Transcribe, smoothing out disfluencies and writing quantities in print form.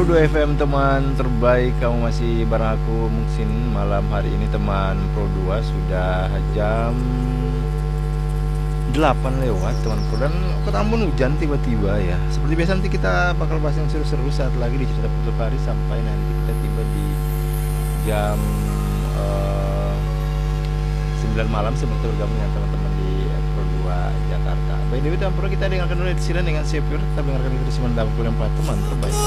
Pro 2 FM teman terbaik, kamu masih bareng aku Muksin. Malam hari ini teman Pro 2 sudah jam 8 lewat teman Pro, dan Kota Ambon hujan tiba-tiba ya. Seperti biasa nanti kita bakal bahas yang seru-seru saat lagi di cerita Putu Pari sampai nanti kita tiba di jam 9 malam sebelum bergabung dengan teman-teman di Pro 2 Jakarta. By the way teman Pro, kita dengarkan dulu Ed Sheeran dengan Savior. Kita dengarkan itu di 98.4 teman terbaik.